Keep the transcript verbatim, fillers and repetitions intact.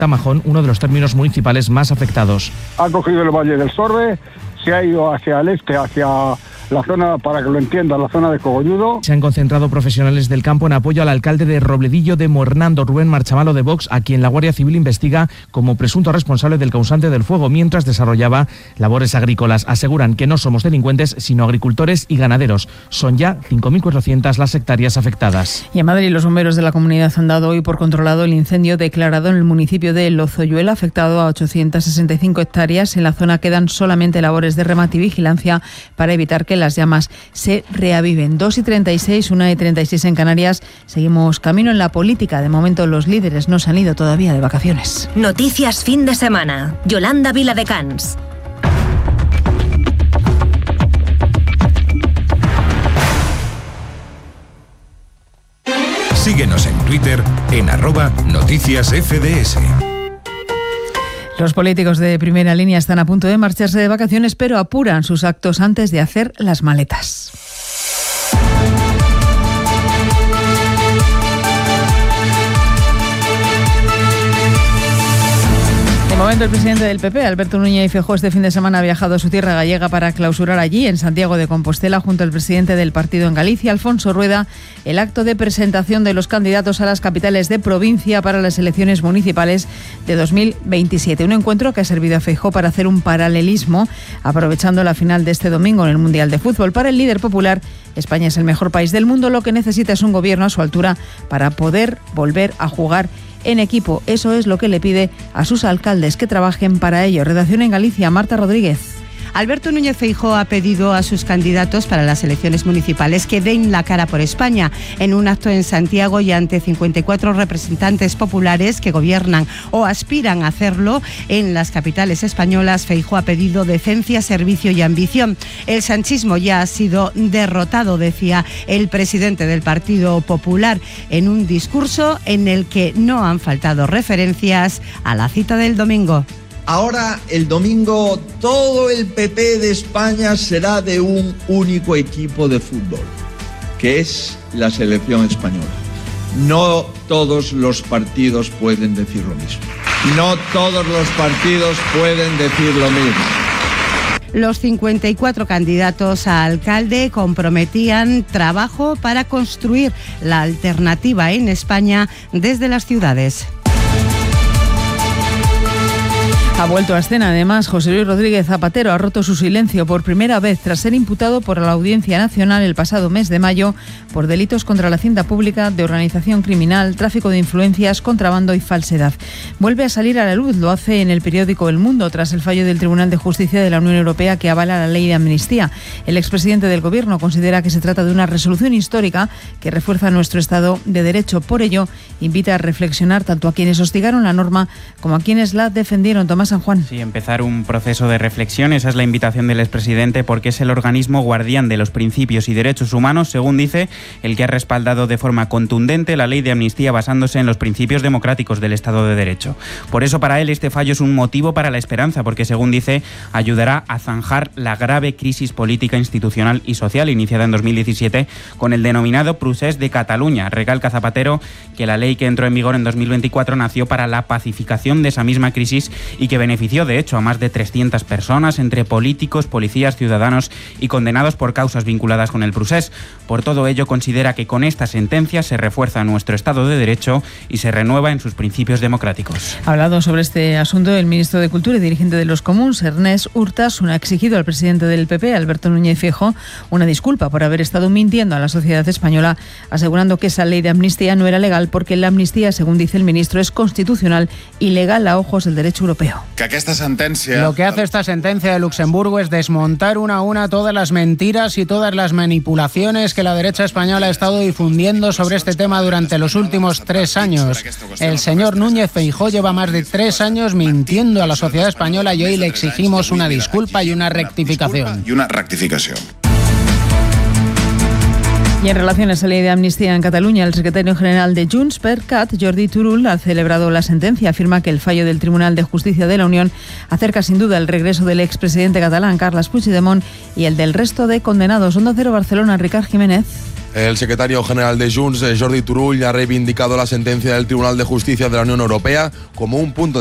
Tamajón, uno de los términos municipales más afectados. Ha cogido el Valle del Sorbe, se ha ido hacia el este, hacia la zona, para que lo entiendan, la zona de Cogolludo. Se han concentrado profesionales del campo en apoyo al alcalde de Robledillo de Mornando, Rubén Marchamalo de Vox, a quien la Guardia Civil investiga como presunto responsable del causante del fuego mientras desarrollaba labores agrícolas. Aseguran que no somos delincuentes, sino agricultores y ganaderos. Son ya cinco mil cuatrocientas las hectáreas afectadas. Y en Madrid, los bomberos de la comunidad han dado hoy por controlado el incendio declarado en el municipio de Lozoyuela, afectado a ochocientas sesenta y cinco hectáreas. En la zona quedan solamente labores de remate y vigilancia para evitar que las llamas se reaviven. dos y treinta y seis, una y treinta y seis en Canarias. Seguimos camino en la política. De momento los líderes no se han ido todavía de vacaciones. Noticias fin de semana. Yolanda Viladecans. Síguenos en Twitter en arroba noticias F D S. Los políticos de primera línea están a punto de marcharse de vacaciones, pero apuran sus actos antes de hacer las maletas. De momento, el presidente del P P, Alberto Núñez Feijóo, este fin de semana ha viajado a su tierra gallega para clausurar allí, en Santiago de Compostela, junto al presidente del partido en Galicia, Alfonso Rueda, el acto de presentación de los candidatos a las capitales de provincia para las elecciones municipales de dos mil veintisiete. Un encuentro que ha servido a Feijóo para hacer un paralelismo, aprovechando la final de este domingo en el Mundial de Fútbol. Para el líder popular, España es el mejor país del mundo, lo que necesita es un gobierno a su altura para poder volver a jugar en equipo. Eso es lo que le pide a sus alcaldes, que trabajen para ello. Redacción en Galicia, Marta Rodríguez. Alberto Núñez Feijóo ha pedido a sus candidatos para las elecciones municipales que den la cara por España. En un acto en Santiago y ante cincuenta y cuatro representantes populares que gobiernan o aspiran a hacerlo en las capitales españolas, Feijóo ha pedido decencia, servicio y ambición. El sanchismo ya ha sido derrotado, decía el presidente del Partido Popular, en un discurso en el que no han faltado referencias a la cita del domingo. Ahora, el domingo, todo el P P de España será de un único equipo de fútbol, que es la selección española. No todos los partidos pueden decir lo mismo. No todos los partidos pueden decir lo mismo. Los cincuenta y cuatro candidatos a alcalde comprometían trabajo para construir la alternativa en España desde las ciudades. Ha vuelto a escena, además, José Luis Rodríguez Zapatero ha roto su silencio por primera vez tras ser imputado por la Audiencia Nacional el pasado mes de mayo por delitos contra la hacienda pública, de organización criminal, tráfico de influencias, contrabando y falsedad. Vuelve a salir a la luz, lo hace en el periódico El Mundo, tras el fallo del Tribunal de Justicia de la Unión Europea que avala la ley de amnistía. El expresidente del Gobierno considera que se trata de una resolución histórica que refuerza nuestro Estado de Derecho. Por ello, invita a reflexionar tanto a quienes hostigaron la norma como a quienes la defendieron. Tomás San Juan. Sí, empezar un proceso de reflexión, esa es la invitación del expresidente, porque es el organismo guardián de los principios y derechos humanos, según dice, el que ha respaldado de forma contundente la ley de amnistía basándose en los principios democráticos del Estado de Derecho. Por eso, para él, este fallo es un motivo para la esperanza, porque, según dice, ayudará a zanjar la grave crisis política, institucional y social iniciada en dos mil diecisiete con el denominado Procés de Cataluña. Recalca Zapatero que la ley que entró en vigor en dos mil veinticuatro nació para la pacificación de esa misma crisis y que benefició, de hecho, a más de trescientas personas, entre políticos, policías, ciudadanos y condenados por causas vinculadas con el procés. Por todo ello, considera que con esta sentencia se refuerza nuestro Estado de Derecho y se renueva en sus principios democráticos. Ha hablado sobre este asunto el ministro de Cultura y dirigente de los Comuns, Ernest Urtasun, ha exigido al presidente del P P, Alberto Núñez Feijóo, una disculpa por haber estado mintiendo a la sociedad española, asegurando que esa ley de amnistía no era legal porque la amnistía, según dice el ministro, es constitucional y legal a ojos del derecho europeo. Que aquesta sentencia... Lo que hace esta sentencia de Luxemburgo es desmontar una a una todas las mentiras y todas las manipulaciones que la derecha española ha estado difundiendo sobre este tema durante los últimos tres años. El señor Núñez Feijóo lleva más de tres años mintiendo a la sociedad española y hoy le exigimos una disculpa y una rectificación. Y una rectificación. Y en relación a esa ley de amnistía en Cataluña, el secretario general de Junts per Cat, Jordi Turull, ha celebrado la sentencia. Afirma que el fallo del Tribunal de Justicia de la Unión acerca sin duda el regreso del expresidente catalán, Carles Puigdemont, y el del resto de condenados. Onda Cero Barcelona, Ricard Jiménez. El secretario general de Junts, Jordi Turull, ha reivindicado la sentencia del Tribunal de Justicia de la Unión Europea como un punto